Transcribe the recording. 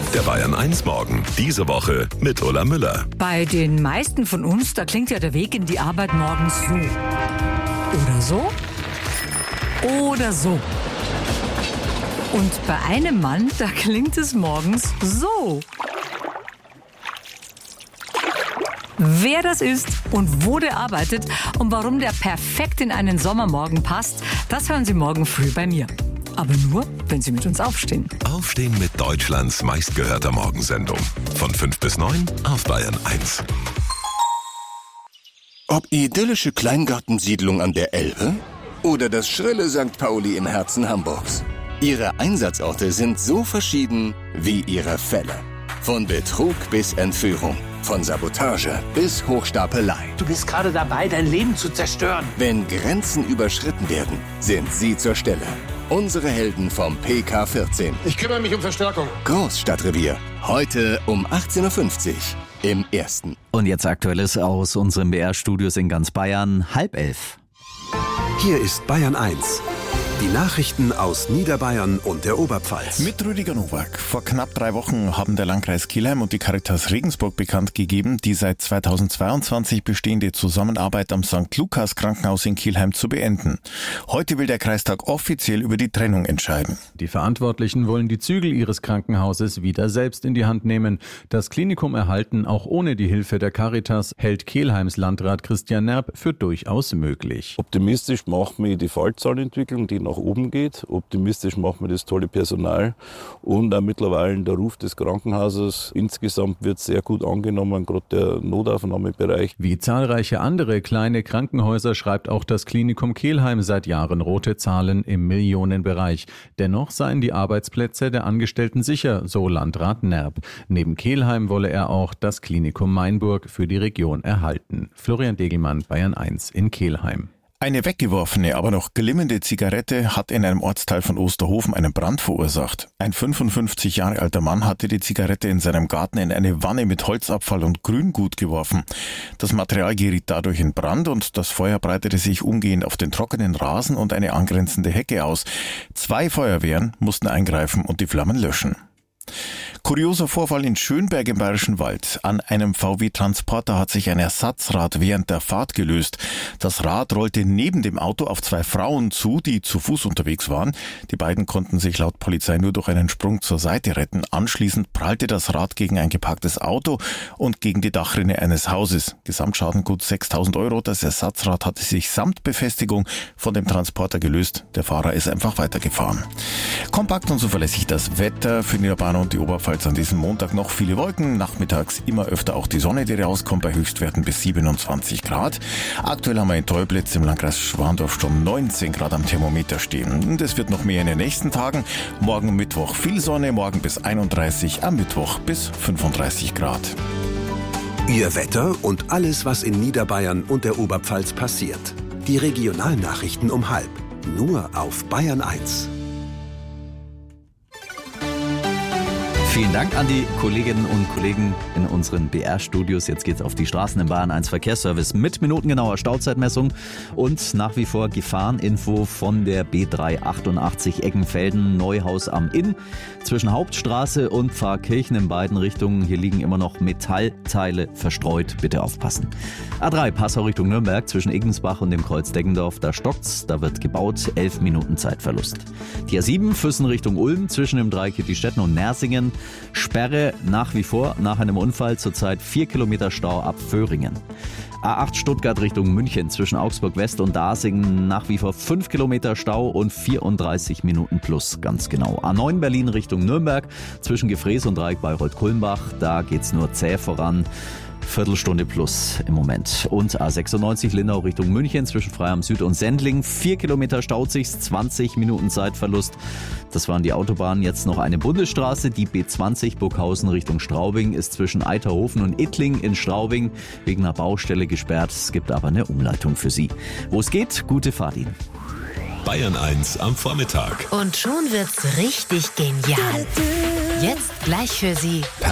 Der Bayern 1 Morgen. Diese Woche mit Ulla Müller. Bei den meisten von uns, da klingt ja der Weg in die Arbeit morgens so. Oder so. Oder so. Und bei einem Mann, da klingt es morgens so. Wer das ist und wo der arbeitet und warum der perfekt in einen Sommermorgen passt, das hören Sie morgen früh bei mir. Aber nur, wenn Sie mit uns aufstehen. Aufstehen mit Deutschlands meistgehörter Morgensendung. Von 5 bis 9 auf Bayern 1. Ob idyllische Kleingartensiedlung an der Elbe oder das schrille St. Pauli im Herzen Hamburgs. Ihre Einsatzorte sind so verschieden wie ihre Fälle. Von Betrug bis Entführung, von Sabotage bis Hochstapelei. Du bist gerade dabei, dein Leben zu zerstören. Wenn Grenzen überschritten werden, sind Sie zur Stelle. Unsere Helden vom PK14. Ich kümmere mich um Verstärkung. Großstadtrevier. Heute um 18.50 Uhr im Ersten. Und jetzt Aktuelles aus unseren BR-Studios in ganz Bayern, 10:30. Hier ist Bayern 1. Die Nachrichten aus Niederbayern und der Oberpfalz. Mit Rüdiger Nowak. Vor knapp 3 Wochen haben der Landkreis Kelheim und die Caritas Regensburg bekannt gegeben, die seit 2022 bestehende Zusammenarbeit am St. Lukas Krankenhaus in Kelheim zu beenden. Heute will der Kreistag offiziell über die Trennung entscheiden. Die Verantwortlichen wollen die Zügel ihres Krankenhauses wieder selbst in die Hand nehmen. Das Klinikum erhalten, auch ohne die Hilfe der Caritas, hält Kelheims Landrat Christian Nerb für durchaus möglich. Optimistisch macht mich die Fallzahlentwicklung, die nach oben geht. Optimistisch macht man das tolle Personal und auch mittlerweile der Ruf des Krankenhauses. Insgesamt wird sehr gut angenommen, gerade der Notaufnahmebereich. Wie zahlreiche andere kleine Krankenhäuser schreibt auch das Klinikum Kelheim seit Jahren rote Zahlen im Millionenbereich. Dennoch seien die Arbeitsplätze der Angestellten sicher, so Landrat Nerb. Neben Kelheim wolle er auch das Klinikum Mainburg für die Region erhalten. Florian Degelmann, Bayern 1 in Kelheim. Eine weggeworfene, aber noch glimmende Zigarette hat in einem Ortsteil von Osterhofen einen Brand verursacht. Ein 55 Jahre alter Mann hatte die Zigarette in seinem Garten in eine Wanne mit Holzabfall und Grüngut geworfen. Das Material geriet dadurch in Brand und das Feuer breitete sich umgehend auf den trockenen Rasen und eine angrenzende Hecke aus. 2 Feuerwehren mussten eingreifen und die Flammen löschen. Kurioser Vorfall in Schönberg im Bayerischen Wald. An einem VW-Transporter hat sich ein Ersatzrad während der Fahrt gelöst. Das Rad rollte neben dem Auto auf 2 Frauen zu, die zu Fuß unterwegs waren. Die beiden konnten sich laut Polizei nur durch einen Sprung zur Seite retten. Anschließend prallte das Rad gegen ein geparktes Auto und gegen die Dachrinne eines Hauses. Gesamtschaden gut 6.000 €. Das Ersatzrad hatte sich samt Befestigung von dem Transporter gelöst. Der Fahrer ist einfach weitergefahren. Kompakt und zuverlässig das Wetter für Niederbayern und die Oberpfalz an diesem Montag. Noch viele Wolken, nachmittags immer öfter auch die Sonne, die rauskommt, bei Höchstwerten bis 27 Grad. Aktuell haben wir in Teublitz im Landkreis Schwandorf schon 19 Grad am Thermometer stehen. Und es wird noch mehr in den nächsten Tagen. Morgen Mittwoch viel Sonne, morgen bis 31, am Mittwoch bis 35 Grad. Ihr Wetter und alles, was in Niederbayern und der Oberpfalz passiert. Die Regionalnachrichten um 12:30. Nur auf Bayern 1. Vielen Dank an die Kolleginnen und Kollegen in unseren BR-Studios. Jetzt geht's auf die Straßen im Bayern 1 Verkehrsservice mit minutengenauer Stauzeitmessung und nach wie vor Gefahreninfo von der B388 Eggenfelden-Neuhaus am Inn. Zwischen Hauptstraße und Pfarrkirchen in beiden Richtungen. Hier liegen immer noch Metallteile verstreut. Bitte aufpassen. A3 Passau Richtung Nürnberg zwischen Iggensbach und dem Kreuz Deggendorf. Da stockt's, da wird gebaut. 11 Minuten Zeitverlust. Die A7 Füssen Richtung Ulm zwischen dem Dreieck Diestetten und Nersingen. Sperre nach wie vor nach einem Unfall, zurzeit 4 Kilometer Stau ab Föhringen. A8 Stuttgart Richtung München zwischen Augsburg West und Dasingen nach wie vor 5 Kilometer Stau und 34 Minuten plus, ganz genau. A9 Berlin Richtung Nürnberg zwischen Gefrees und Dreieck Bayreuth-Kulmbach, da geht's nur zäh voran. Viertelstunde plus im Moment. Und A96 Lindau Richtung München zwischen Freiham Süd und Sendling. 4 Kilometer staut sich's, 20 Minuten Zeitverlust. Das waren die Autobahnen. Jetzt noch eine Bundesstraße. Die B20 Burghausen Richtung Straubing ist zwischen Eiterhofen und Ittling in Straubing wegen einer Baustelle gesperrt. Es gibt aber eine Umleitung für Sie. Wo es geht, gute Fahrt Ihnen. Bayern 1 am Vormittag. Und schon wird's richtig genial. Jetzt gleich für Sie